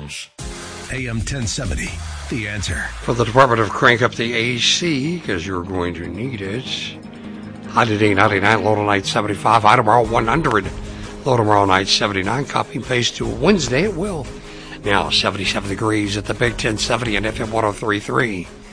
News. AM 1070, The Answer. For the Department of Crank Up the AC, because you're going to need it. High today 99, low tonight 75, high tomorrow 100, low tomorrow night 79. Copy and paste to Wednesday, it will. Now 77 degrees at the Big 1070 and FM 103.3.